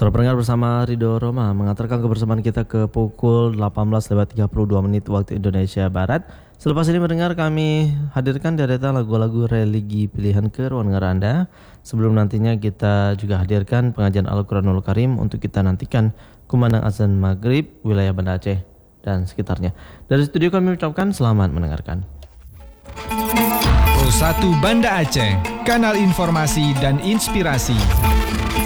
Saudara pendengar, bersama Ridho Roma mengantarkan kebersamaan kita ke pukul 18:32 waktu Indonesia Barat. Selepas ini mendengar, kami hadirkan deretan lagu-lagu religi pilihan ke ruang dengar Anda. Sebelum nantinya kita juga hadirkan pengajian Al-Quranul Karim untuk kita nantikan kumandang azan maghrib wilayah Banda Aceh dan sekitarnya. Dari studio kami ucapkan selamat mendengarkan. Pro 1 Banda Aceh, kanal informasi dan inspirasi.